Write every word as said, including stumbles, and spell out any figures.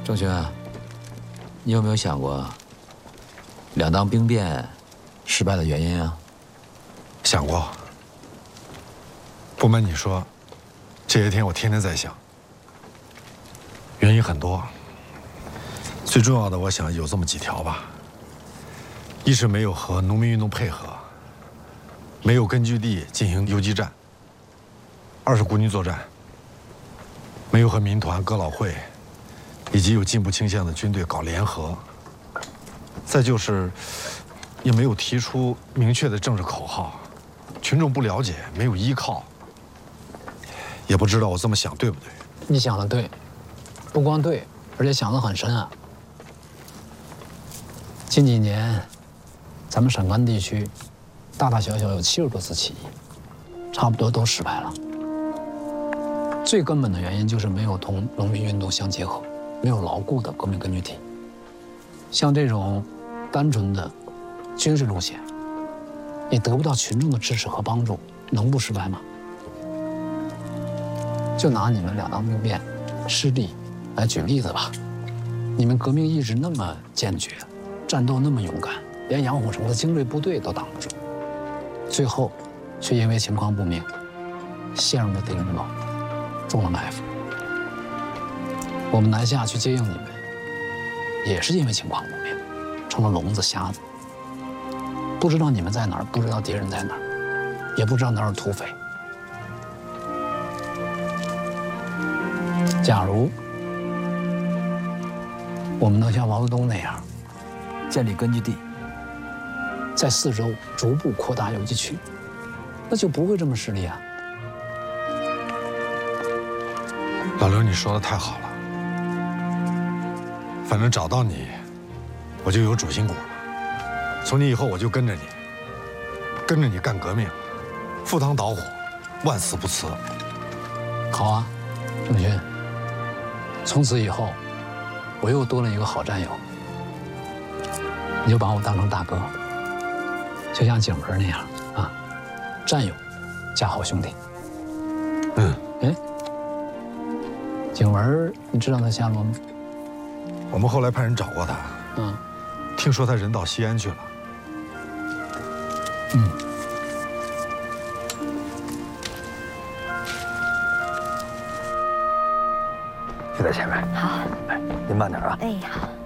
郑勋啊，你有没有想过两党兵变失败的原因啊？ 想过。不瞒你说，这些天我天天在想，原因很多。最重要的，我想有这么几条吧。一是没有和农民运动配合，没有根据地进行游击战；二是孤军作战，没有和民团、哥老会以及有进步倾向的军队搞联合；再就是，也没有提出明确的政治口号，群众不了解，没有依靠，也不知道我这么想对不对。 你想的对，不光对，而且想得很深啊。近几年，咱们陕甘地区大大小小有七十多次起义，差不多都失败了。最根本的原因就是没有同农民运动相结合，没有牢固的革命根据地。像这种单纯的军事路线，你得不到群众的支持和帮助，能不失败吗？就拿你们两党兵变失利来举例子吧，你们革命意志那么坚决，战斗那么勇敢，连杨虎城的精锐部队都挡不住，最后却因为情况不明，陷入了敌人的网，中了埋伏。我们南下去接应你们，也是因为情况不明，成了聋子瞎子，不知道你们在哪儿，不知道敌人在哪儿，也不知道哪儿有土匪。假如我们能像毛泽东那样建立根据地， 在四周逐步扩大游击区，那就不会这么失利啊。 老刘，你说的太好了。反正找到你，我就有主心骨了。从今以后我就跟着你，跟着你干革命，赴汤蹈火，万死不辞。 好啊，郑勋。从此以后，我又多了一个好战友。你就把我当成大哥，就像景文那样啊，战友加好兄弟。 嗯， 哎，景文，你知道他下落吗？ 我们后来派人找过他， 嗯， 听说他人到西安去了。 嗯。 就在前面。 好， 哎，您慢点啊。 哎，好。